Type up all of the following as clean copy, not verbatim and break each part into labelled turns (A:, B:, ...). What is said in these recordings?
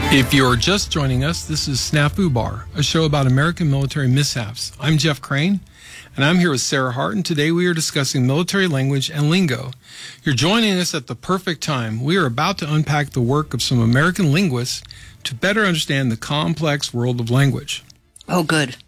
A: If you're just joining us, this is Snafu Bar, a show about American military mishaps. I'm Jeff Crane, and I'm here with Sarah Hart, and today we are discussing military language and lingo. You're joining us at the perfect time. We are about to unpack the work of some American linguists to better understand the complex world of language.
B: Oh, good.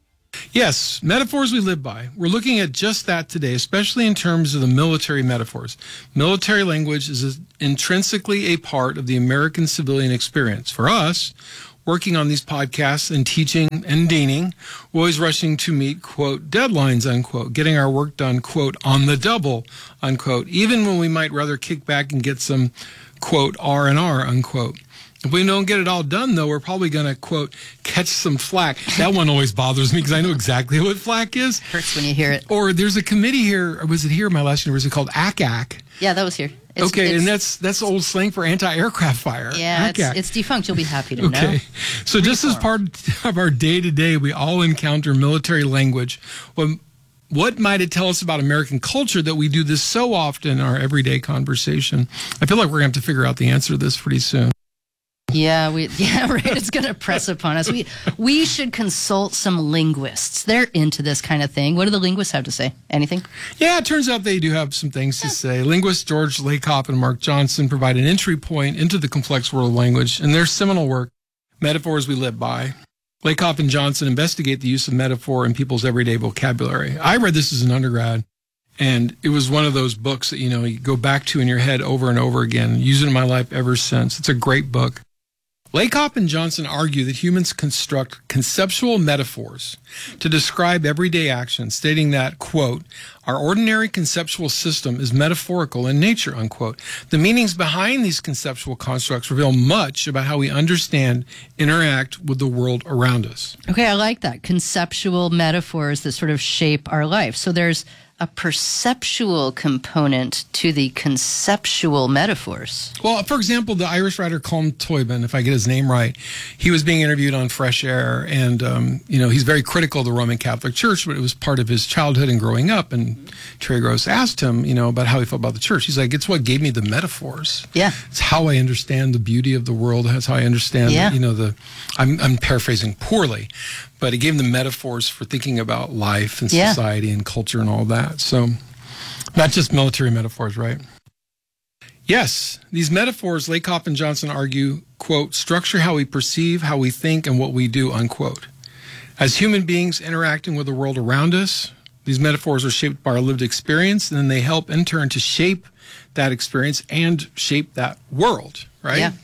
A: Yes, metaphors we live by. We're looking at just that today, especially in terms of the military metaphors. Military language is intrinsically a part of the American civilian experience. For us, working on these podcasts and teaching and deaning, we're always rushing to meet, quote, deadlines, unquote, getting our work done, quote, on the double, unquote, even when we might rather kick back and get some, quote, R&R, unquote. If we don't get it all done, though, we're probably going to, quote, catch some flack. That one always bothers me because I know exactly what flack is.
B: Hurts when you hear it.
A: Or there's a committee here, or was it here at my last university, called ACAC.
B: Yeah, that was here.
A: And that's old slang for anti-aircraft fire.
B: Yeah, it's defunct. You'll be happy to know.
A: Okay. So just as part of our day-to-day, we all encounter military language. Well, what might it tell us about American culture that we do this so often in our everyday conversation? I feel like we're going to have to figure out the answer to this pretty soon.
B: Yeah, right. It's going to press upon us. We should consult some linguists. They're into this kind of thing. What do the linguists have to say? Anything?
A: Yeah, it turns out they do have some things to say. Linguists George Lakoff and Mark Johnson provide an entry point into the complex world of language in their seminal work, Metaphors We Live By. Lakoff and Johnson investigate the use of metaphor in people's everyday vocabulary. I read this as an undergrad, and it was one of those books that, you go back to in your head over and over again. Use it in my life ever since. It's a great book. Lakoff and Johnson argue that humans construct conceptual metaphors to describe everyday actions, stating that, quote, our ordinary conceptual system is metaphorical in nature, unquote. The meanings behind these conceptual constructs reveal much about how we understand, interact with the world around us.
B: Okay, I like that. Conceptual metaphors that sort of shape our life. So there's a perceptual component to the conceptual metaphors.
A: Well, for example, the Irish writer Colm Tóibín, if I get his name right, he was being interviewed on Fresh Air, and he's very critical of the Roman Catholic Church, but it was part of his childhood and growing up. And Terry Gross asked him, about how he felt about the church. He's like, it's what gave me the metaphors.
B: Yeah,
A: it's how I understand the beauty of the world. That's how I understand.
B: Yeah.
A: I'm paraphrasing poorly, but it gave them the metaphors for thinking about life and society and culture and all that. So not just military metaphors, right? Yes, these metaphors, Lakoff and Johnson argue, quote, structure how we perceive, how we think, and what we do, unquote. As human beings interacting with the world around us, these metaphors are shaped by our lived experience, and then they help in turn to shape that experience and shape that world, right?
B: Yeah.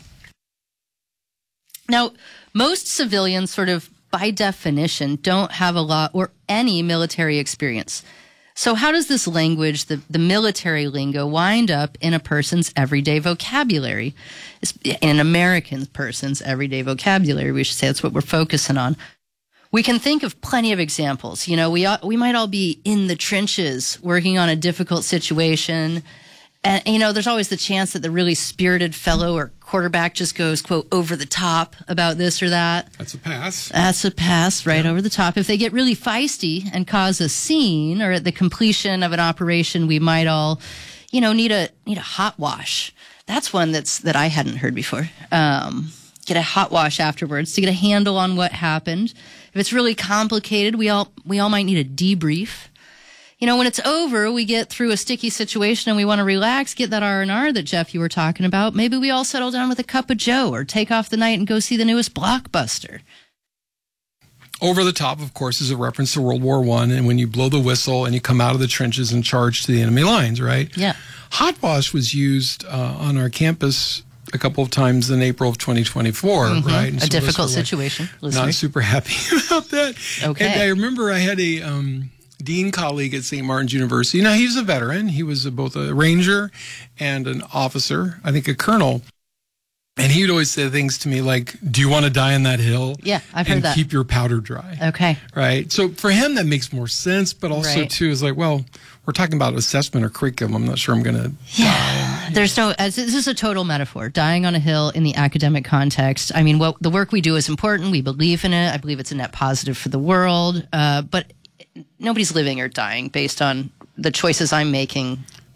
B: Now, most civilians sort of by definition don't have a lot or any military experience. So how does this language, the military lingo, wind up in a person's everyday vocabulary? In an American person's everyday vocabulary, we should say. That's what we're focusing on. We can think of plenty of examples. We might all be in the trenches working on a difficult situation. And, there's always the chance that the really spirited fellow or quarterback just goes, quote, over the top about this or that.
A: That's a pass.
B: That's a pass, right, over the top. If they get really feisty and cause a scene, or at the completion of an operation, we might all, need a hot wash. That's one that I hadn't heard before. Get a hot wash afterwards to get a handle on what happened. If it's really complicated, we all might need a debrief. When it's over, we get through a sticky situation and we want to relax, get that R&R that, Jeff, you were talking about. Maybe we all settle down with a cup of joe or take off the night and go see the newest blockbuster.
A: Over the top, of course, is a reference to World War I, and when you blow the whistle and you come out of the trenches and charge to the enemy lines, right?
B: Yeah.
A: Hot wash was used on our campus a couple of times in April of 2024, right? And
B: a difficult situation.
A: Not super happy about that.
B: Okay.
A: And I remember I had a dean colleague at St. Martin's University. Now, he's a veteran. He was both a ranger and an officer, I think a colonel. And he would always say things to me like, do you want to die on that hill?
B: Yeah, I've heard that.
A: And keep your powder dry.
B: Okay.
A: Right? So for him, that makes more sense. But also, too, is like, well, we're talking about assessment or curriculum. I'm not sure I'm going to die.
B: There's this is a total metaphor. Dying on a hill in the academic context. I mean, the work we do is important. We believe in it. I believe it's a net positive for the world. But nobody's living or dying based on the choices I'm making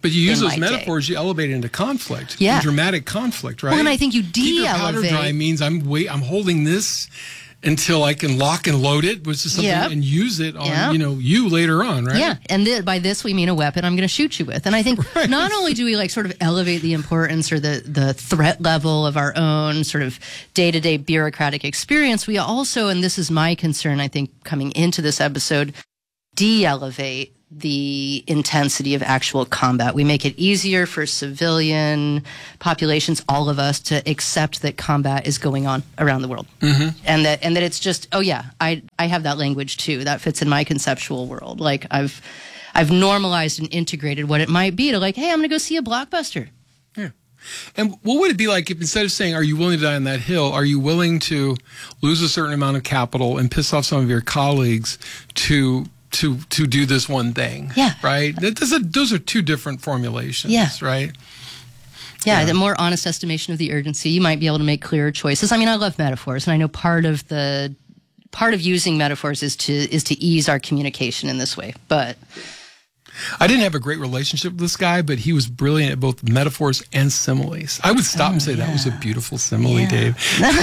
A: But you use
B: in
A: those
B: my day.
A: metaphors, you elevate into conflict,
B: Yeah.
A: dramatic conflict, right?
B: Well, and I think you
A: Keep your powder
B: de-elevate.
A: dry means I'm holding this until I can lock and load it, which is something,
B: Yep.
A: and use it on,
B: Yep.
A: you later on, right?
B: Yeah, and by this we mean a weapon I'm going to shoot you with. And I think not only do we like sort of elevate the importance or the threat level of our own sort of day-to-day bureaucratic experience, we also, and this is my concern, I think, coming into this episode, de-elevate the intensity of actual combat. We make it easier for civilian populations, all of us, to accept that combat is going on around the world, and that it's just, oh yeah, I have that language too. That fits in my conceptual world. Like I've normalized and integrated what it might be to like, hey, I'm going to go see a blockbuster.
A: Yeah. And what would it be like if instead of saying, are you willing to die on that hill, are you willing to lose a certain amount of capital and piss off some of your colleagues to do this one thing?
B: Yeah.
A: Right? Those are two different formulations,
B: Yeah.
A: right?
B: Yeah, the more honest estimation of the urgency, you might be able to make clearer choices. I mean, I love metaphors, and I know part of using metaphors is to ease our communication in this way. But
A: I didn't have a great relationship with this guy, but he was brilliant at both metaphors and similes. I would stop and say that was a beautiful simile, Dave.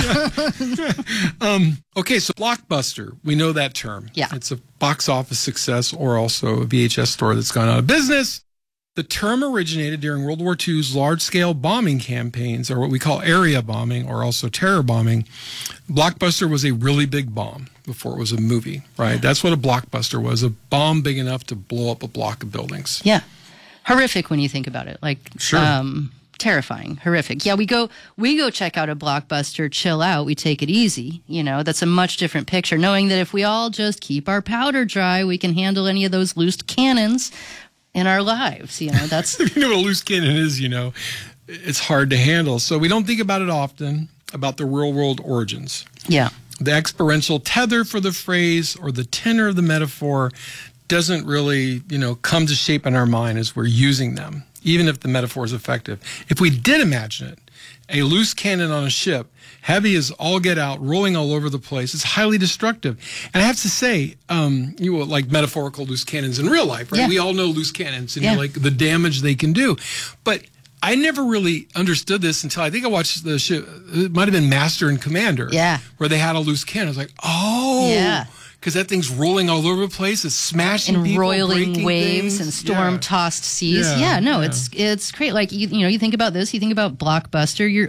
A: Okay, so Blockbuster, we know that term.
B: Yeah.
A: It's a box office success or also a VHS store that's gone out of business. The term originated during World War II's large-scale bombing campaigns, or what we call area bombing, or also terror bombing. Blockbuster was a really big bomb before it was a movie, right? That's what a blockbuster was, a bomb big enough to blow up a block of buildings.
B: yeah, horrific when you think about it. Like,
A: Sure.
B: Terrifying, horrific. Yeah, we go check out a blockbuster, chill out, we take it easy. That's a much different picture, knowing that if we all just keep our powder dry, we can handle any of those loose cannons in our lives. That's
A: If you know what a loose cannon is, it's hard to handle. So we don't think about it often, about the real world origins.
B: yeah.
A: The experiential tether for the phrase or the tenor of the metaphor doesn't really, come to shape in our mind as we're using them, even if the metaphor is effective. If we did imagine it, a loose cannon on a ship, heavy as all get out, rolling all over the place, it's highly destructive. And I have to say, like metaphorical loose cannons in real life, right?
B: Yeah.
A: We all know loose cannons and
B: Yeah.
A: like the damage they can do. But I never really understood this until I think I watched the show. It might have been Master and Commander.
B: Yeah.
A: Where they had a loose cannon. I was like, oh.
B: Yeah.
A: Because that thing's rolling all over the place. It's smashing
B: And
A: people,
B: roiling
A: breaking
B: waves
A: things.
B: and storm-tossed seas.
A: Yeah, yeah.
B: It's great. Like you think about this. You think about Blockbuster.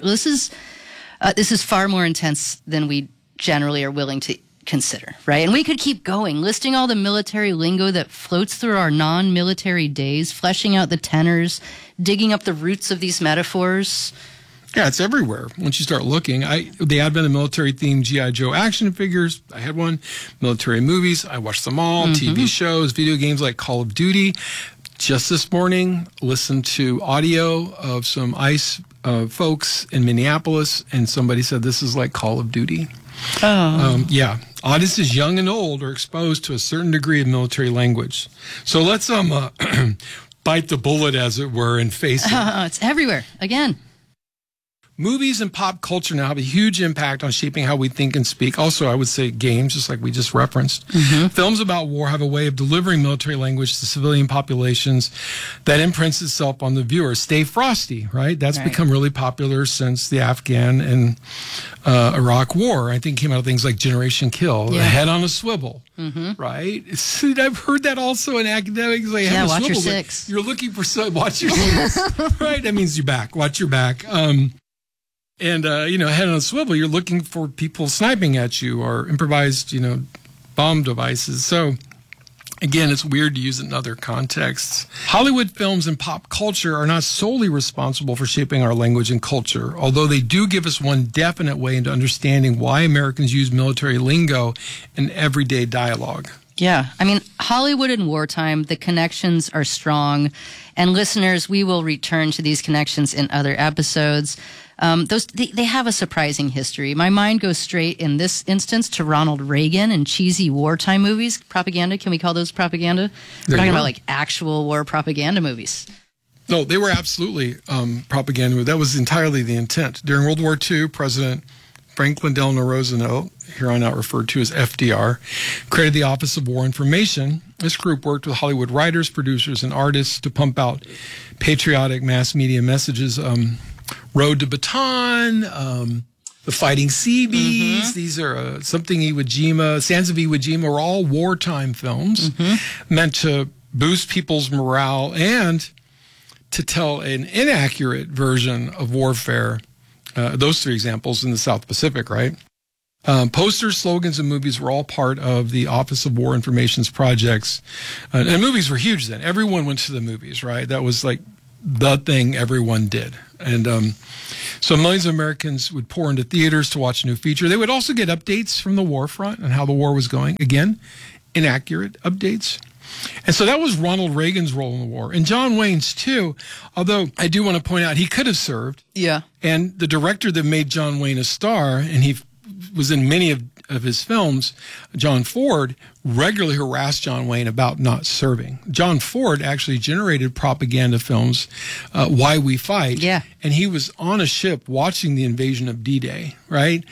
B: This is far more intense than we generally are willing to consider, right? And we could keep going, listing all the military lingo that floats through our non-military days, fleshing out the tenors, digging up the roots of these metaphors.
A: Yeah, it's everywhere. Once you start looking, the advent of military-themed G.I. Joe action figures, I had one. Military movies, I watched them all. TV shows, video games like Call of Duty. Just this morning, listened to audio of some ICE folks in Minneapolis, and somebody said this is like Call of Duty. Yeah. Audiences young and old are exposed to a certain degree of military language. So let's bite the bullet, as it were, and face it.
B: It's everywhere. Again.
A: Movies and pop culture now have a huge impact on shaping how we think and speak. Also, I would say games, just like we just referenced. Films about war have a way of delivering military language to civilian populations that imprints itself on the viewer. Stay frosty, right? That's become really popular since the Afghan and Iraq War. I think it came out of things like Generation Kill, A Head on a Swivel, right? I've heard that also in academics. Like,
B: Yeah,
A: have a
B: watch your
A: swivel,
B: six.
A: You're looking for watch your six, right? That means you're back. Watch your back. And, head on a swivel, you're looking for people sniping at you or improvised, bomb devices. So, again, it's weird to use it in other contexts. Hollywood films and pop culture are not solely responsible for shaping our language and culture, although they do give us one definite way into understanding why Americans use military lingo in everyday dialogue.
B: Yeah. I mean, Hollywood in wartime, the connections are strong. And listeners, we will return to these connections in other episodes. They have a surprising history. My mind goes straight in this instance to Ronald Reagan and cheesy wartime movies. Propaganda. Can we call those propaganda? We're talking about like actual war propaganda movies.
A: No, they were absolutely propaganda. That was entirely the intent. During World War II, President Franklin Delano Roosevelt, here on out referred to as FDR, created the Office of War Information. This group worked with Hollywood writers, producers, and artists to pump out patriotic mass media messages. Road to Bataan, The Fighting Seabees, these are Something Iwo Jima, Sands of Iwo Jima, are all wartime films meant to boost people's morale and to tell an inaccurate version of warfare. Those three examples in the South Pacific, right? Posters, slogans, and movies were all part of the Office of War Information's projects. And movies were huge then. Everyone went to the movies, right? That was like the thing everyone did. And so millions of Americans would pour into theaters to watch a new feature. They would also get updates from the war front and how the war was going. Again, inaccurate updates. And so that was Ronald Reagan's role in the war. And John Wayne's too, although I do want to point out he could have served.
B: Yeah.
A: And the director that made John Wayne a star, and he was in many of his films, John Ford, regularly harassed John Wayne about not serving. John Ford actually generated propaganda films, Why We Fight.
B: Yeah.
A: And he was on a ship watching the invasion of D-Day, right?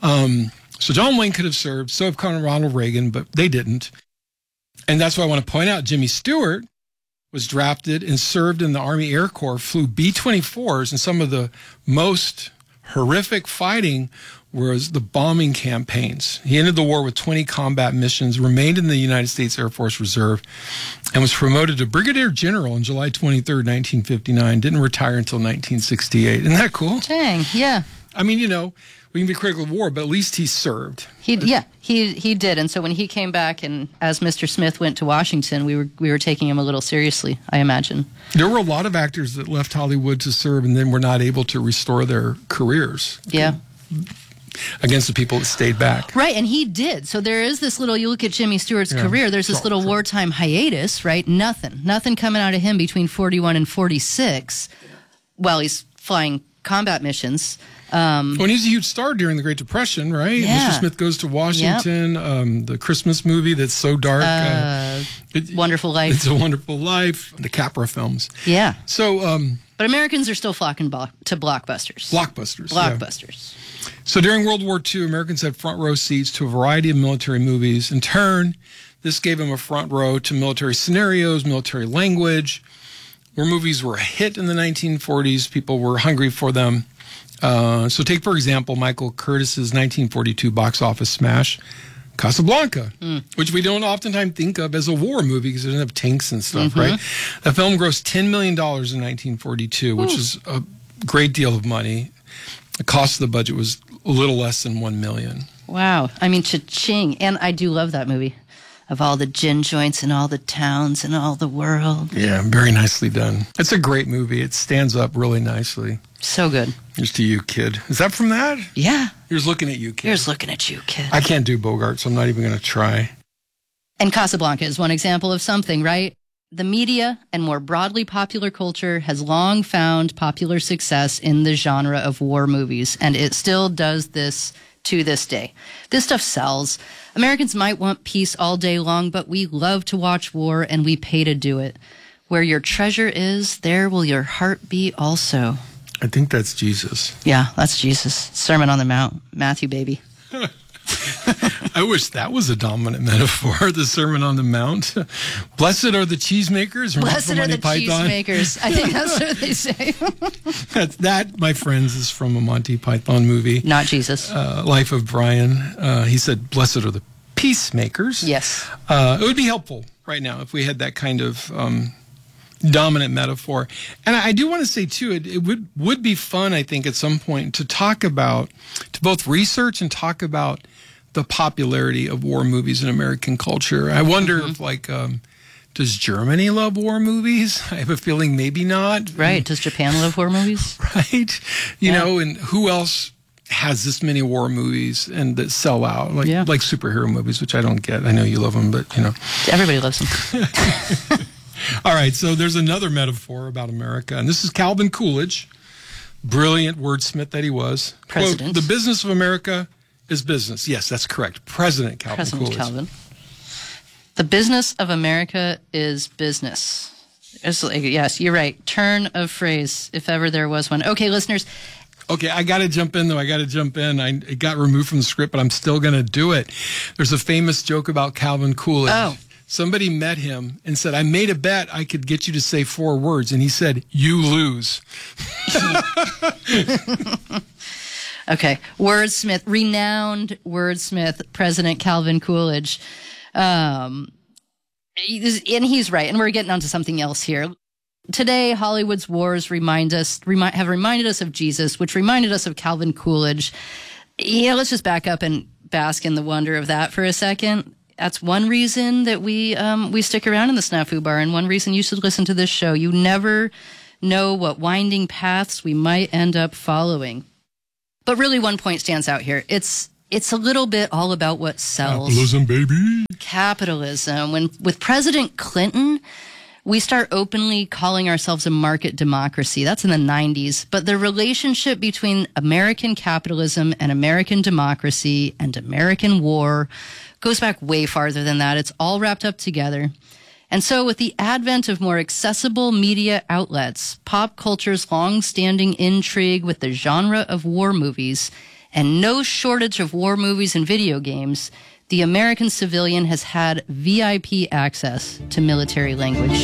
A: So John Wayne could have served, so have Colonel Ronald Reagan, but they didn't. And that's why I want to point out Jimmy Stewart was drafted and served in the Army Air Corps, flew B-24s, and some of the most horrific fighting was the bombing campaigns. He ended the war with 20 combat missions, remained in the United States Air Force Reserve, and was promoted to Brigadier General on July 23rd, 1959. Didn't retire until 1968. Isn't that cool?
B: Dang, yeah.
A: I mean, you know, we can be critical of war, but at least he served.
B: He did. And so when he came back, and as Mr. Smith went to Washington, we were taking him a little seriously, I imagine.
A: There were a lot of actors that left Hollywood to serve and then were not able to restore their careers.
B: Yeah.
A: Against the people that stayed back.
B: Right, and he did. So there is this little, you look at Jimmy Stewart's career, there's this little wartime hiatus, right? Nothing coming out of him between 41 and 46 while he's flying combat missions.
A: Well, and he's a huge star during the Great Depression, right?
B: Yeah.
A: Mr. Smith Goes to Washington, the Christmas movie that's so dark.
B: Wonderful Life.
A: It's a Wonderful Life, the Capra films.
B: Yeah.
A: So,
B: but Americans are still flocking to blockbusters.
A: Blockbusters.
B: Yeah.
A: So during World War II, Americans had front row seats to a variety of military movies. In turn, this gave them a front row to military scenarios, military language. Where movies were a hit in the 1940s, people were hungry for them. So take, for example, Michael Curtis's 1942 box office smash, Casablanca, which we don't oftentimes think of as a war movie because it doesn't have tanks and stuff, right? That film grossed $10 million in 1942, which is a great deal of money. The cost of the budget was a little less than $1 million.
B: Wow. I mean, cha-ching. And I do love that movie. Of all the gin joints and all the towns and all the world.
A: Yeah, very nicely done. It's a great movie. It stands up really nicely.
B: So good.
A: Here's to you, kid. Is that from that?
B: Yeah.
A: Here's looking at you, kid.
B: Here's looking at you, kid.
A: I can't do Bogart, so I'm not even going to try.
B: And Casablanca is one example of something, right? The media and more broadly popular culture has long found popular success in the genre of war movies, and it still does this to this day. This stuff sells. Americans might want peace all day long, but we love to watch war and we pay to do it. Where your treasure is, there will your heart be also.
A: I think that's Jesus.
B: Yeah, that's Jesus. Sermon on the Mount. Matthew, baby.
A: I wish that was a dominant metaphor, the Sermon on the Mount. Blessed are the cheesemakers.
B: Blessed are the cheesemakers. I think that's what they say.
A: That, my friends, is from a Monty Python movie.
B: Not Jesus.
A: Life of Brian. He said, blessed are the peacemakers.
B: Yes.
A: It would be helpful right now if we had that kind of dominant metaphor. And I do want to say, too, it would be fun, I think, at some point to talk about, to both research and talk about the popularity of war movies in American culture. I wonder if, like, does Germany love war movies? I have a feeling maybe not.
B: Right. Does Japan love war movies?
A: Right. You know, and who else has this many war movies and that sell out? Like superhero movies, which I don't get. I know you love them, but, you know.
B: Everybody loves them.
A: All right, so there's another metaphor about America, and this is Calvin Coolidge, brilliant wordsmith that he was.
B: President.
A: Quote, the business of America is business. Yes, that's correct. President Calvin Coolidge.
B: Calvin. The business of America is business. Yes, you're right. Turn of phrase, if ever there was one. Okay, listeners,
A: Okay, I got to jump in, though. It got removed from the script, but I'm still going to do it. There's a famous joke about Calvin Coolidge.
B: Oh.
A: Somebody met him and said, I made a bet I could get you to say 4 words. And he said, you lose.
B: Okay. Wordsmith, renowned wordsmith, President Calvin Coolidge. And he's right. And we're getting onto something else here. Today, Hollywood's wars have reminded us of Jesus, which reminded us of Calvin Coolidge. Let's just back up and bask in the wonder of that for a second. That's one reason that we stick around in the Snafu Bar, and one reason you should listen to this show. You never know what winding paths we might end up following. But really, one point stands out here. It's a little bit all about what sells.
A: Capitalism, baby.
B: Capitalism. With President Clinton, we start openly calling ourselves a market democracy. That's in the 90s. But the relationship between American capitalism and American democracy and American war goes back way farther than that. It's all wrapped up together. And so with the advent of more accessible media outlets, pop culture's long-standing intrigue with the genre of war movies, and no shortage of war movies and video games, the American civilian has had VIP access to military language.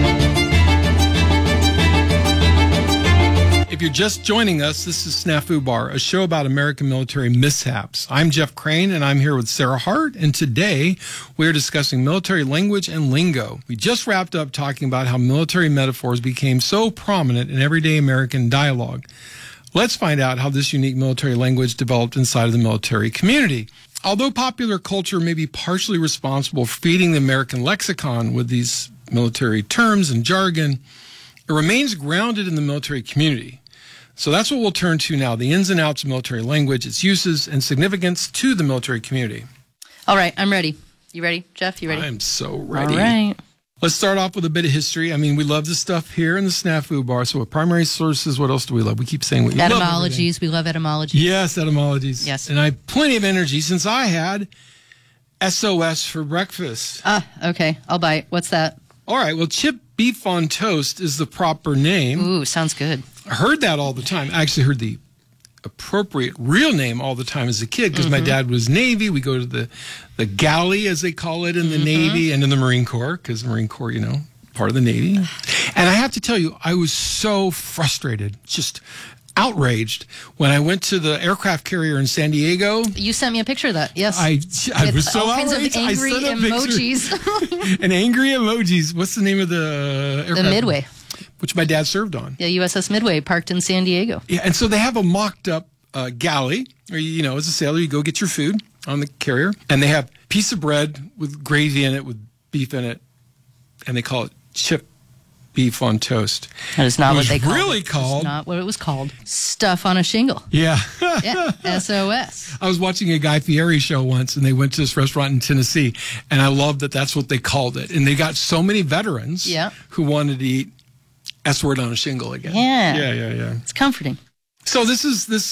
A: If you're just joining us, this is Snafu Bar, a show about American military mishaps. I'm Jeff Crane, and I'm here with Sarah Hart, and today we're discussing military language and lingo. We just wrapped up talking about how military metaphors became so prominent in everyday American dialogue. Let's find out how this unique military language developed inside of the military community. Although popular culture may be partially responsible for feeding the American lexicon with these military terms and jargon, it remains grounded in the military community. So that's what we'll turn to now, the ins and outs of military language, its uses and significance to the military community.
B: All right, I'm ready. You ready, Jeff? You ready?
A: I'm so ready.
B: All right.
A: Let's start off with a bit of history. I mean, we love this stuff here in the Snafu Bar. So what primary sources, what else do we love? We keep saying we love
B: etymologies. We love etymologies.
A: Yes, etymologies.
B: Yes.
A: And I have plenty of energy since I had SOS for breakfast.
B: Okay. I'll bite. What's that?
A: All right. Well, chip beef on toast is the proper name.
B: Ooh, sounds good.
A: I heard that all the time. I actually heard the appropriate real name all the time as a kid because my dad was Navy. We go to the galley, as they call it in the Navy and in the Marine Corps, because the Marine Corps, part of the Navy. And I have to tell you, I was so frustrated, just outraged when I went to the aircraft carrier in San Diego.
B: You sent me a picture of that. Yes.
A: I was so
B: all kinds
A: outraged.
B: of angry emojis.
A: And angry emojis. What's the name of the aircraft?
B: The Midway.
A: Which my dad served on.
B: Yeah, USS Midway, parked in San Diego.
A: Yeah, and so they have a mocked-up galley, or, as a sailor, you go get your food on the carrier, and they have a piece of bread with gravy in it, with beef in it, and they call it chip beef on toast.
B: That is not what they called
A: really
B: it.
A: called.
B: It's not what it was called. Stuff on a shingle.
A: Yeah.
B: Yeah, SOS.
A: I was watching a Guy Fieri show once, and they went to this restaurant in Tennessee, and I love that that's what they called it. And they got so many veterans who wanted to eat S-word on a shingle again.
B: Yeah. It's comforting.
A: So this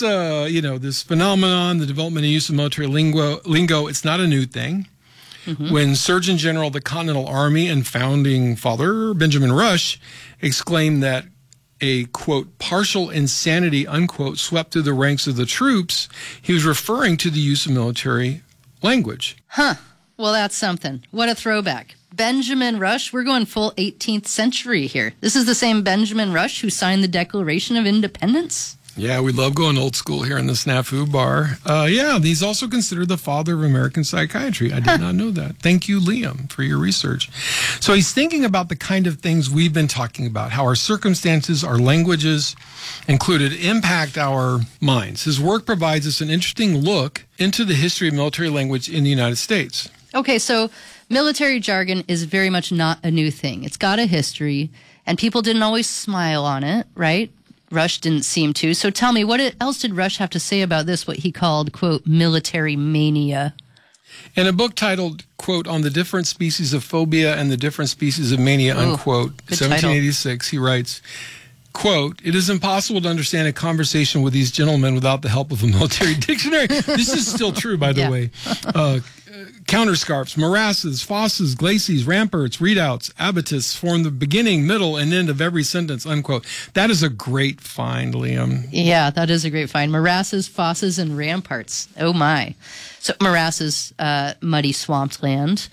A: phenomenon, the development and use of military lingo, it's not a new thing. When Surgeon General of the Continental Army and founding father Benjamin Rush exclaimed that a, quote, partial insanity, unquote, swept through the ranks of the troops, he was referring to the use of military language.
B: Well, that's something. What a throwback. Benjamin Rush, we're going full 18th century here. This is the same Benjamin Rush who signed the Declaration of Independence?
A: Yeah, we love going old school here in the Snafu Bar. He's also considered the father of American psychiatry. I did not know that. Thank you, Liam, for your research. So he's thinking about the kind of things we've been talking about, how our circumstances, our languages included, impact our minds. His work provides us an interesting look into the history of military language in the United States.
B: Okay, so military jargon is very much not a new thing. It's got a history, and people didn't always smile on it, right? Rush didn't seem to. So tell me, what else did Rush have to say about this, what he called, quote, military mania?
A: In a book titled, quote, On the Different Species of Phobia and the Different Species of Mania, unquote, 1786, he writes, Quote, "It is impossible to understand a conversation with these gentlemen without the help of a military dictionary." This is still true, by the way. Counterscarps, morasses, fosses, glacis, ramparts, redoubts, abatis form the beginning, middle, and end of every sentence, unquote. That is a great find, Liam.
B: Yeah, that is a great find. Morasses, fosses, and ramparts. Oh, my. So morasses, muddy swamped land.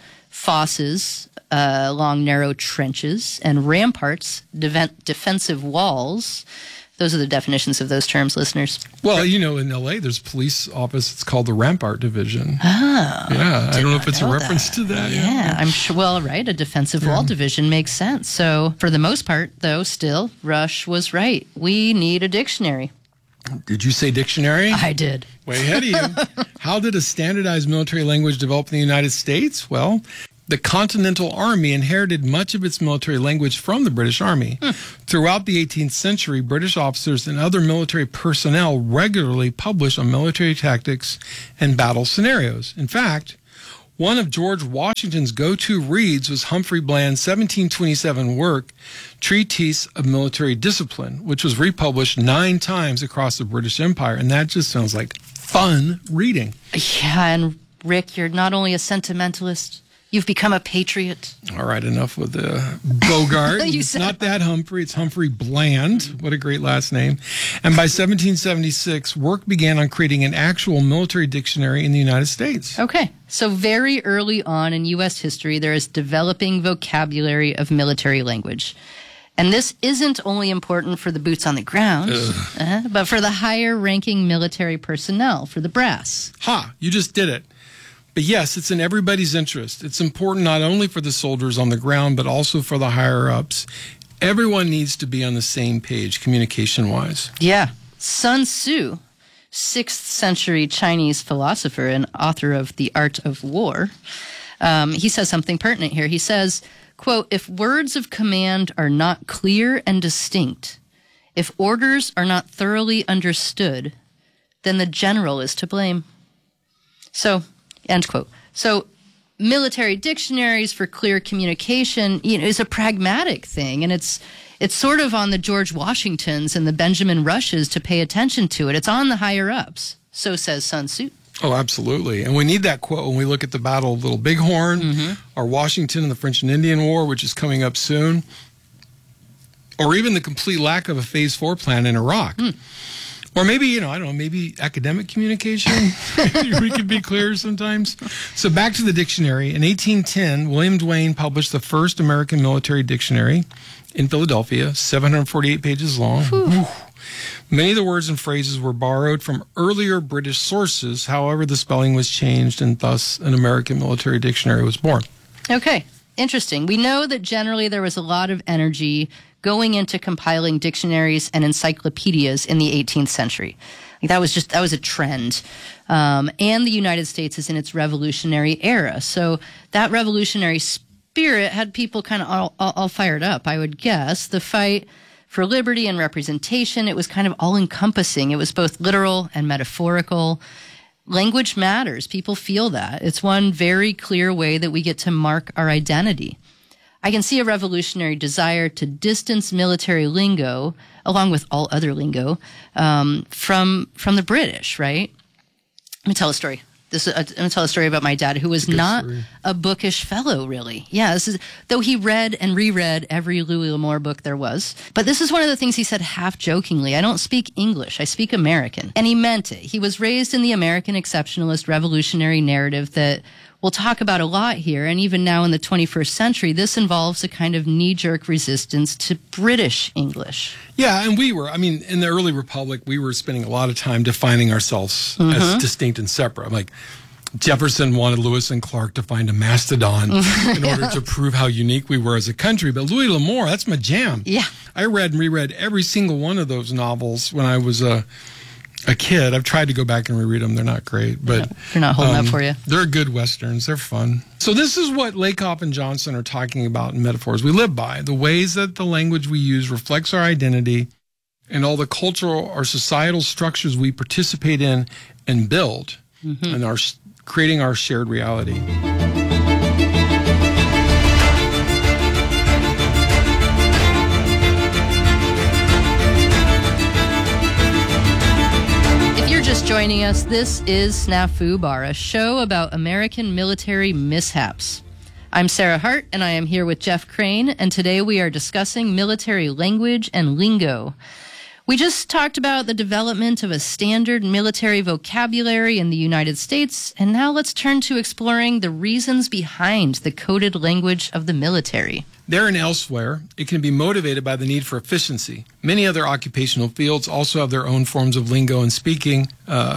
B: Fosses, long, narrow trenches. And ramparts, defensive walls. Those are the definitions of those terms, listeners.
A: Well, you know, in L.A., there's a police office. It's called the Rampart Division.
B: Oh.
A: Yeah, I don't know if it's a reference to that.
B: Yeah, I'm sure. Well, right, a defensive wall division makes sense. So for the most part, though, still, Rush was right. We need a dictionary.
A: Did you say dictionary?
B: I did.
A: Way ahead of you. How did a standardized military language develop in the United States? Well, the Continental Army inherited much of its military language from the British Army. Throughout the 18th century, British officers and other military personnel regularly published on military tactics and battle scenarios. In fact, one of George Washington's go-to reads was Humphrey Bland's 1727 work, Treatise of Military Discipline, which was republished 9 times across the British Empire. And that just sounds like fun reading.
B: Yeah, and Rick, you're not only a sentimentalist, you've become a patriot.
A: All right, enough with the Bogart. It's not that Humphrey, it's Humphrey Bland. What a great last name. And by 1776, work began on creating an actual military dictionary in the United States.
B: Okay, so very early on in U.S. history, there is developing vocabulary of military language. And this isn't only important for the boots on the ground, but for the higher-ranking military personnel, for the brass.
A: Ha, you just did it. But yes, it's in everybody's interest. It's important not only for the soldiers on the ground, but also for the higher-ups. Everyone needs to be on the same page, communication-wise.
B: Yeah. Sun Tzu, 6th century Chinese philosopher and author of The Art of War, he says something pertinent here. He says, quote, "If words of command are not clear and distinct, if orders are not thoroughly understood, then the general is to blame." So, end quote. So military dictionaries for clear communication, is a pragmatic thing. And it's sort of on the George Washingtons and the Benjamin Rushes to pay attention to it. It's on the higher ups. So says Sun Tzu.
A: Oh, absolutely. And we need that quote when we look at the Battle of Little Bighorn, or Washington and the French and Indian War, which is coming up soon, or even the complete lack of a Phase 4 plan in Iraq. Or maybe, I don't know, maybe academic communication. We could be clear sometimes. So back to the dictionary. In 1810, William Duane published the first American military dictionary in Philadelphia, 748 pages long. Many of the words and phrases were borrowed from earlier British sources. However, the spelling was changed, and thus an American military dictionary was born.
B: Okay, interesting. We know that generally there was a lot of energy going into compiling dictionaries and encyclopedias in the 18th century. That was a trend. And the United States is in its revolutionary era. So that revolutionary spirit had people kind of all fired up, I would guess. The fight for liberty and representation, it was kind of all-encompassing. It was both literal and metaphorical. Language matters. People feel that. It's one very clear way that we get to mark our identity. I can see a revolutionary desire to distance military lingo, along with all other lingo, from the British, right? Let me tell a story. I'm going to tell a story about my dad, who was not a bookish fellow, really. Yeah, though he read and reread every Louis L'Amour book there was. But this is one of the things he said half jokingly. I don't speak English, I speak American. And he meant it. He was raised in the American exceptionalist revolutionary narrative that we'll talk about a lot here. And even now in the 21st century, this involves a kind of knee-jerk resistance to British English.
A: Yeah, and in the early Republic, we were spending a lot of time defining ourselves as distinct and separate. Like, Jefferson wanted Lewis and Clark to find a mastodon in order to prove how unique we were as a country. But Louis L'Amour, that's my jam.
B: Yeah.
A: I read and reread every single one of those novels when I was a kid. I've tried to go back and reread them. They're not great, but
B: they're not holding up for you.
A: They're good Westerns. They're fun. So this is what Lakoff and Johnson are talking about in Metaphors We Live By. The ways that the language we use reflects our identity and all the cultural or societal structures we participate in and build and are creating our shared reality.
B: joining us, this is Snafu Bar, a show about American military mishaps. I'm Sarah Hart, and I am here with Jeff Crane, and today we are discussing military language and lingo. We just talked about the development of a standard military vocabulary in the United States, and now let's turn to exploring the reasons behind the coded language of the military.
A: There and elsewhere, it can be motivated by the need for efficiency. Many other occupational fields also have their own forms of lingo and speaking.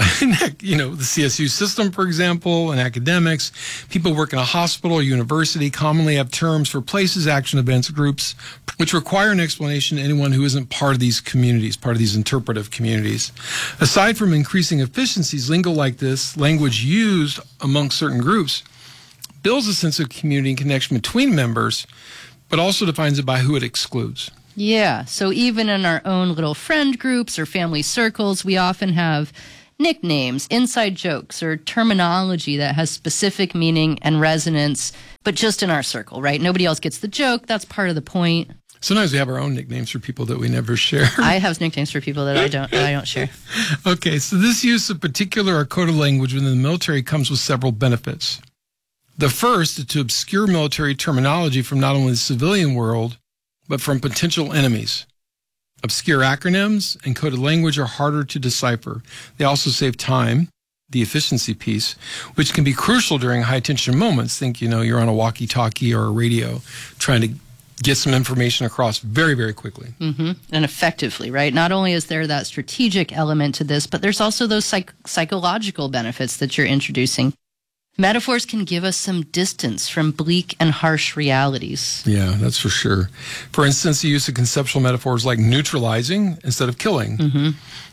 A: The CSU system, for example, and academics. People work in a hospital or university commonly have terms for places, action, events, groups, which require an explanation to anyone who isn't part of these communities, part of these interpretive communities. Aside from increasing efficiencies, lingo like this, language used among certain groups, builds a sense of community and connection between members, but also defines it by who it excludes.
B: Yeah, so even in our own little friend groups or family circles, we often have nicknames, inside jokes, or terminology that has specific meaning and resonance, but just in our circle, right? Nobody else gets the joke. That's part of the point.
A: Sometimes we have our own nicknames for people that we never share.
B: I have nicknames for people that I don't share.
A: Okay, so this use of particular or coded language within the military comes with several benefits. The first is to obscure military terminology from not only the civilian world, but from potential enemies. Obscure acronyms and coded language are harder to decipher. They also save time, the efficiency piece, which can be crucial during high-tension moments. Think, you're on a walkie-talkie or a radio trying to get some information across very, very quickly.
B: Mm-hmm. And effectively, right? Not only is there that strategic element to this, but there's also those psychological benefits that you're introducing. Metaphors can give us some distance from bleak and harsh realities.
A: Yeah, that's for sure. For instance, the use of conceptual metaphors like neutralizing instead of killing.
B: Mm-hmm.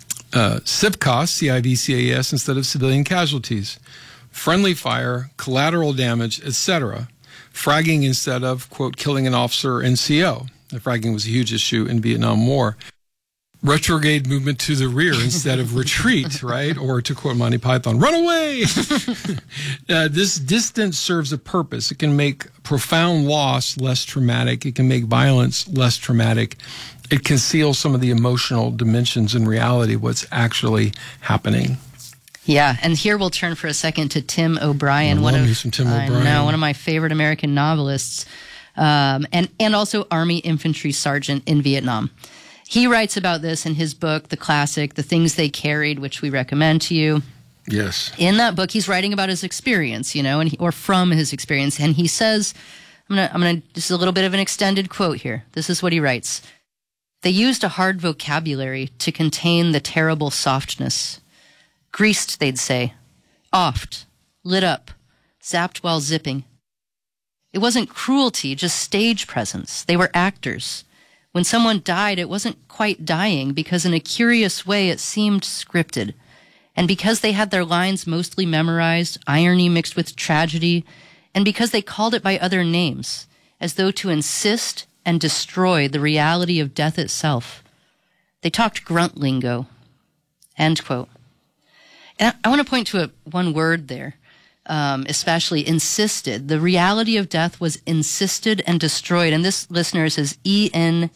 A: CIVCAS, C-I-V-C-A-S, instead of civilian casualties. Friendly fire, collateral damage, etc. Fragging instead of, quote, killing an officer NCO. The fragging was a huge issue in Vietnam War. Retrograde movement to the rear instead of retreat, right? Or to quote Monty Python, run away! This distance serves a purpose. It can make profound loss less traumatic. It can make violence less traumatic. It conceals some of the emotional dimensions in reality, what's actually happening.
B: Yeah, and here we'll turn for a second to Tim O'Brien.
A: One of
B: my favorite American novelists, and also Army infantry sergeant in Vietnam. He writes about this in his book, the classic, The Things They Carried, which we recommend to you.
A: Yes.
B: In that book, he's writing about his experience, or from his experience. And he says, this is a little bit of an extended quote here. This is what he writes. They used a hard vocabulary to contain the terrible softness. Greased, they'd say. Offed. Lit up. Zapped while zipping. It wasn't cruelty, just stage presence. They were actors. When someone died, it wasn't quite dying because in a curious way it seemed scripted. And because they had their lines mostly memorized, irony mixed with tragedy, and because they called it by other names, as though to insist and destroy the reality of death itself. They talked grunt lingo. End quote. And I want to point to one word there. Especially insisted. The reality of death was insisted and destroyed. And this, listeners, is ENCYSTED.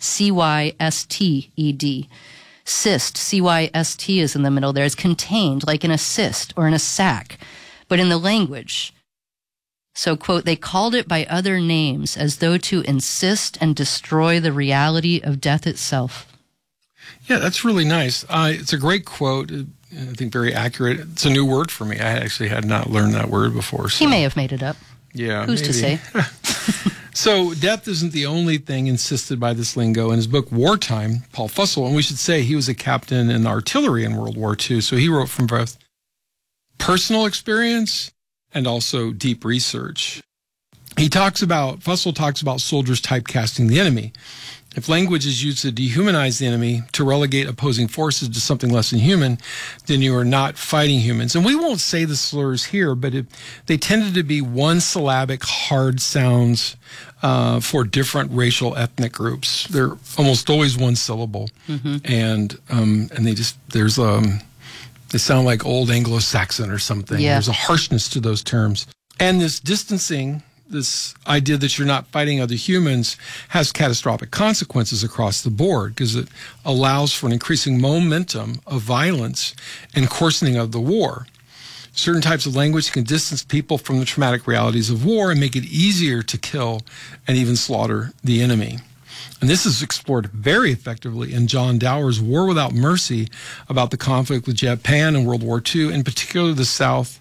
B: Cyst, C-Y-S-T is in the middle there. It's contained like in a cyst or in a sack, but in the language. So, quote, they called it by other names as though to insist and destroy the reality of death itself.
A: Yeah, that's really nice. It's a great quote. I think very accurate. It's a new word for me. I actually had not learned that word before. So.
B: He may have made it up.
A: Yeah,
B: who's to say?
A: So death isn't the only thing insisted by this lingo. In his book Wartime, Paul Fussell, and we should say he was a captain in artillery in World War II, so he wrote from both personal experience and also deep research. Fussell talks about soldiers typecasting the enemy. If language is used to dehumanize the enemy, to relegate opposing forces to something less than human, then you are not fighting humans. And we won't say the slurs here, but they tended to be one-syllabic hard sounds for different racial ethnic groups. They're almost always one syllable. Mm-hmm. And they sound like old Anglo-Saxon or something.
B: Yeah.
A: There's a harshness to those terms. And this distancing this idea that you're not fighting other humans has catastrophic consequences across the board because it allows for an increasing momentum of violence and coarsening of the war. Certain types of language can distance people from the traumatic realities of war and make it easier to kill and even slaughter the enemy. And this is explored very effectively in John Dower's War Without Mercy about the conflict with Japan in World War II, in particular the South,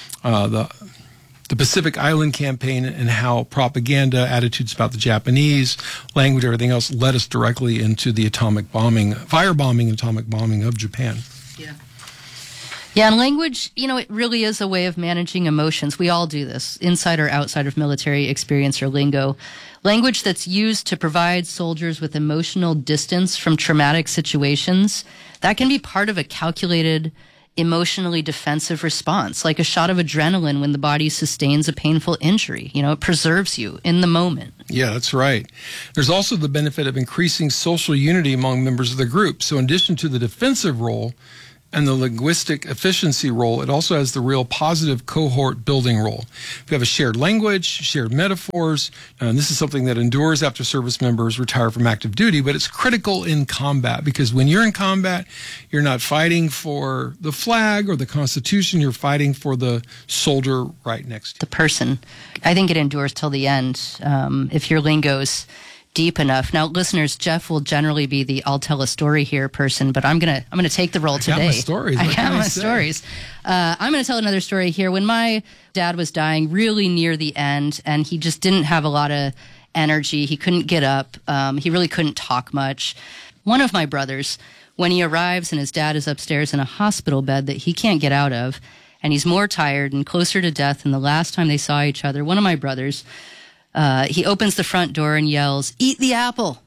A: the Pacific Island campaign, and how propaganda, attitudes about the Japanese, language, everything else led us directly into the atomic bombing, firebombing, atomic bombing of Japan.
B: Yeah. Yeah, and language, it really is a way of managing emotions. We all do this, inside or outside of military experience or lingo. Language that's used to provide soldiers with emotional distance from traumatic situations, that can be part of a calculated, emotionally defensive response, like a shot of adrenaline when the body sustains a painful injury. It preserves you in the moment.
A: Yeah, that's right. There's also the benefit of increasing social unity among members of the group. So in addition to the defensive role and the linguistic efficiency role, it also has the real positive cohort building role. If you have a shared language, shared metaphors, and this is something that endures after service members retire from active duty, but it's critical in combat because when you're in combat, you're not fighting for the flag or the Constitution, you're fighting for the soldier right next to you.
B: The person. I think it endures till the end if your lingo's deep enough. Now, listeners, Jeff will generally be the "I'll tell a story here" person, but I'm gonna take the role today.
A: I got my stories.
B: I got my stories. I'm gonna tell another story here. When my dad was dying, really near the end, and he just didn't have a lot of energy. He couldn't get up. He really couldn't talk much. One of my brothers, when he arrives and his dad is upstairs in a hospital bed that he can't get out of, and he's more tired and closer to death than the last time they saw each other, one of my brothers, he opens the front door and yells, "Eat the apple."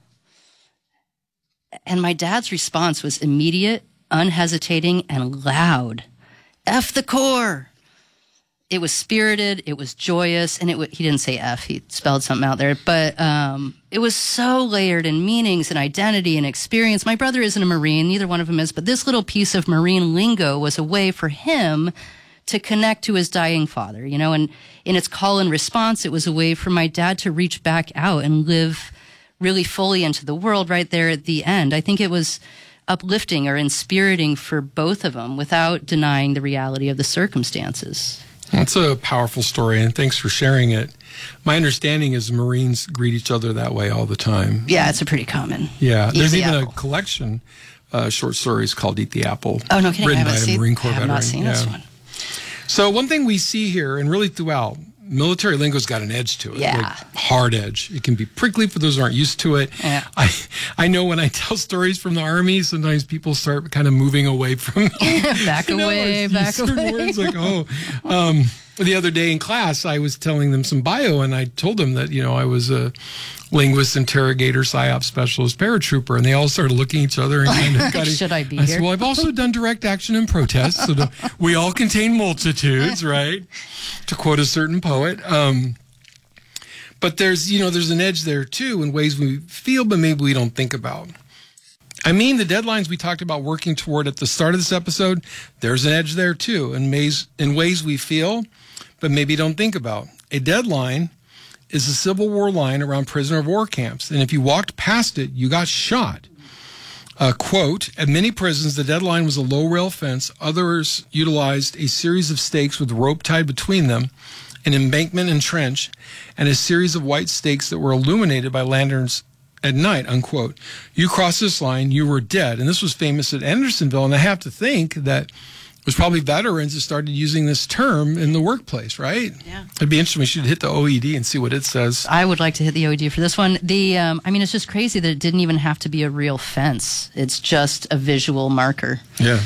B: And my dad's response was immediate, unhesitating, and loud. F the core. It was spirited, it was joyous, and he didn't say F, he spelled something out there, but it was so layered in meanings and identity and experience. My brother isn't a Marine, neither one of them is, but this little piece of Marine lingo was a way for him to connect to his dying father, and in its call and response, it was a way for my dad to reach back out and live really fully into the world right there at the end. I think it was uplifting or inspiriting for both of them without denying the reality of the circumstances.
A: That's a powerful story, and thanks for sharing it. My understanding is Marines greet each other that way all the time.
B: Yeah, it's a pretty common.
A: Yeah, there's even
B: apple.
A: a collection short stories called "Eat the Apple."
B: Oh, no kidding!
A: Written by a Marine Corps
B: I have
A: veteran.
B: not seen this one.
A: So one thing we see here, and really throughout, military lingo's got an edge to it.
B: Yeah.
A: Like hard edge. It can be prickly for those who aren't used to it.
B: Yeah.
A: I know when I tell stories from the Army, sometimes people start kind of moving away from
B: back away.
A: Words like, the other day in class, I was telling them some bio, and I told them that, I was a linguist, interrogator, PSYOP specialist, paratrooper, and they all started looking at each other and kind of got
B: Should I be
A: I
B: here?
A: said, well, I've also done direct action and protest, so we all contain multitudes, right? To quote a certain poet. But there's an edge there too in ways we feel, but maybe we don't think about. I mean, the deadlines we talked about working toward at the start of this episode, there's an edge there too in ways we feel, but maybe don't think about. A deadline is a Civil War line around prisoner of war camps, and if you walked past it, you got shot. Quote, at many prisons, the deadline was a low rail fence. Others utilized a series of stakes with rope tied between them, an embankment and trench, and a series of white stakes that were illuminated by lanterns at night, unquote. You crossed this line, you were dead. And this was famous at Andersonville, and I have to think that it was probably veterans that started using this term in the workplace, right?
B: Yeah. It'd
A: be interesting. We should hit the OED and see what it says.
B: I would like to hit the OED for this one. It's just crazy that it didn't even have to be a real fence. It's just a visual marker.
A: Yeah.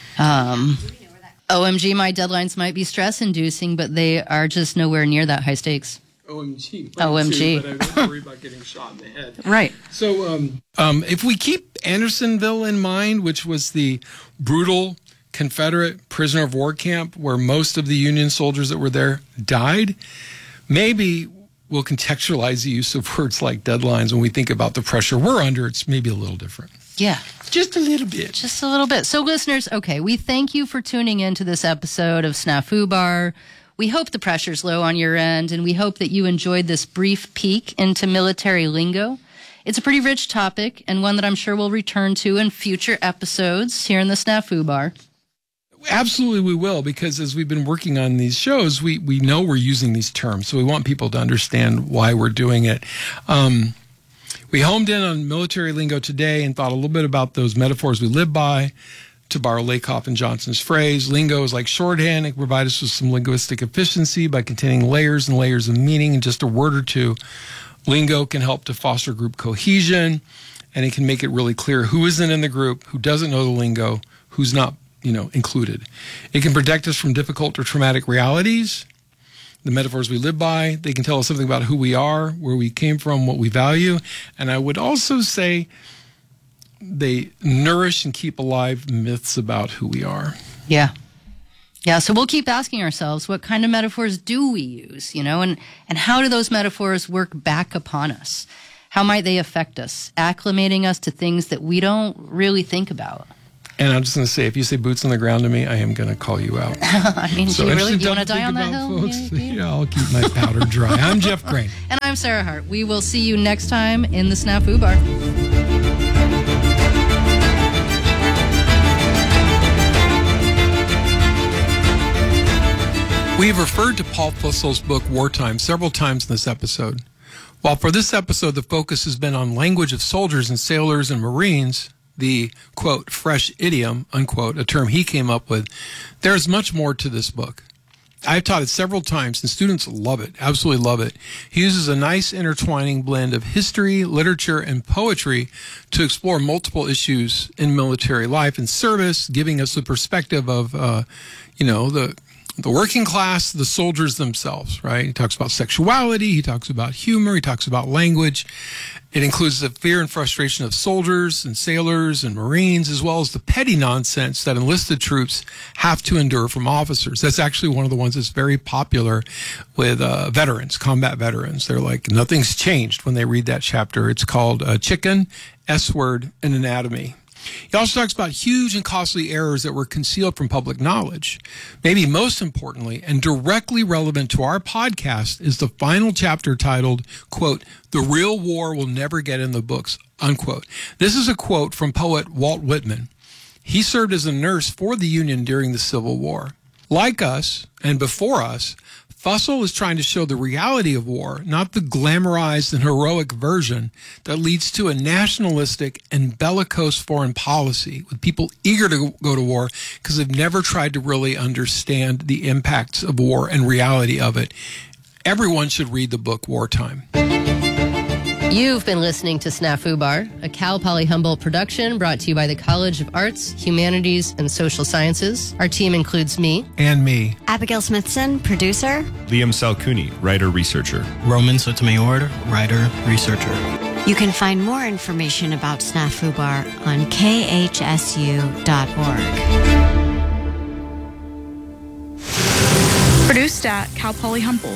B: OMG, my deadlines might be stress-inducing, but they are just nowhere near that high stakes.
A: OMG.
B: OMG.
A: But I don't worry about getting shot in the head.
B: Right.
A: So if we keep Andersonville in mind, which was the brutal Confederate prisoner of war camp where most of the Union soldiers that were there died, maybe we'll contextualize the use of words like deadlines when we think about the pressure we're under. It's maybe a little different.
B: Yeah.
A: Just a little bit.
B: Just a little bit. So listeners, okay, we thank you for tuning in to this episode of Snafu Bar. We hope the pressure's low on your end, and we hope that you enjoyed this brief peek into military lingo. It's a pretty rich topic, and one that I'm sure we'll return to in future episodes here in the Snafu Bar.
A: Absolutely we will, because as we've been working on these shows, we know we're using these terms, so we want people to understand why we're doing it. We homed in on military lingo today and thought a little bit about those metaphors we live by. To borrow Lakoff and Johnson's phrase, lingo is like shorthand. It can provide us with some linguistic efficiency by containing layers and layers of meaning in just a word or two. Lingo can help to foster group cohesion, and it can make it really clear who isn't in the group, who doesn't know the lingo, who's not included. It can protect us from difficult or traumatic realities. The metaphors we live by, they can tell us something about who we are, where we came from, what we value. And I would also say they nourish and keep alive myths about who we are.
B: Yeah. So we'll keep asking ourselves, what kind of metaphors do we use, and how do those metaphors work back upon us? How might they affect us, acclimating us to things that we don't really think about?
A: And I'm just going to say, if you say boots on the ground to me, I am going to call you out.
B: I mean, do you want to die on that hill?
A: Folks, yeah, I'll keep my powder dry. I'm Jeff Crane.
B: And I'm Sarah Hart. We will see you next time in the Snafu Bar.
A: We've referred to Paul Fussel's book, Wartime, several times in this episode. While for this episode, the focus has been on language of soldiers and sailors and Marines, the, quote, fresh idiom, unquote, a term he came up with, there's much more to this book. I've taught it several times, and students love it, absolutely love it. He uses a nice intertwining blend of history, literature, and poetry to explore multiple issues in military life and service, giving us the perspective of, the working class, the soldiers themselves, right? He talks about sexuality, he talks about humor, he talks about language. It includes the fear and frustration of soldiers and sailors and Marines, as well as the petty nonsense that enlisted troops have to endure from officers. That's actually one of the ones that's very popular with veterans, combat veterans. They're like, nothing's changed when they read that chapter. It's called Chicken, S-Word, and Anatomy. He also talks about huge and costly errors that were concealed from public knowledge. Maybe most importantly, and directly relevant to our podcast, is the final chapter titled, quote, "The Real War Will Never Get in the Books," unquote. This is a quote from poet Walt Whitman. He served as a nurse for the Union during the Civil War. Like us, and before us, Fussell is trying to show the reality of war, not the glamorized and heroic version that leads to a nationalistic and bellicose foreign policy with people eager to go to war because they've never tried to really understand the impacts of war and reality of it. Everyone should read the book Wartime.
C: You've been listening to Snafu Bar, a Cal Poly Humboldt production brought to you by the College of Arts, Humanities, and Social Sciences. Our team includes me.
A: And me.
D: Abigail Smithson, producer.
E: Liam Salcuni, writer-researcher.
F: Roman Sotomayor, writer-researcher.
D: You can find more information about Snafu Bar on khsu.org.
G: Produced at Cal Poly Humboldt.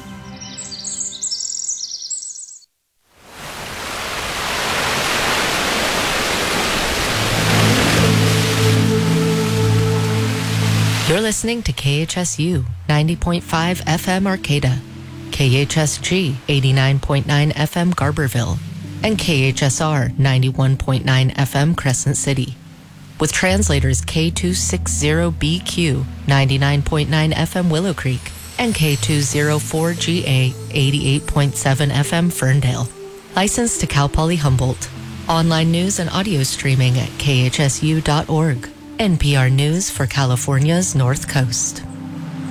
C: You're listening to KHSU 90.5 FM Arcata, KHSG 89.9 FM Garberville, and KHSR 91.9 FM Crescent City. With translators K260BQ 99.9 FM Willow Creek and K204GA 88.7 FM Ferndale. Licensed to Cal Poly Humboldt. Online news and audio streaming at khsu.org. NPR News for California's North Coast.